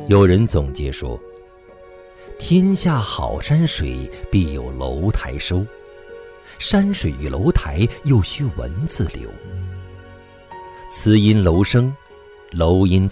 有人总结说，天下好山水，必有楼台收，山水与楼台又须文字流。词因楼生，楼因